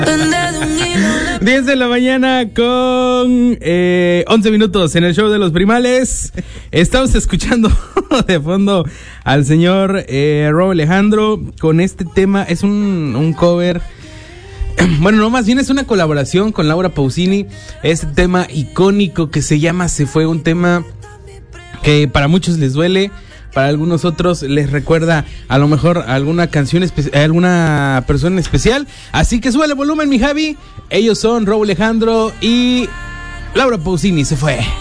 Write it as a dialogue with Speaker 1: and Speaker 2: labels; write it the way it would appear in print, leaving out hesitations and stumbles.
Speaker 1: 10 de la mañana con 11 minutos en el show de los primales. Estamos escuchando de fondo al señor Rauw Alejandro con este tema. Es un cover. Bueno, no, más bien es una colaboración con Laura Pausini. Este tema icónico que se llama Se Fue, un tema que para muchos les duele, para algunos otros les recuerda a lo mejor alguna canción alguna persona especial. Así que sube el volumen, mi Javi. Ellos son Rauw Alejandro y Laura Pausini. Se Fue.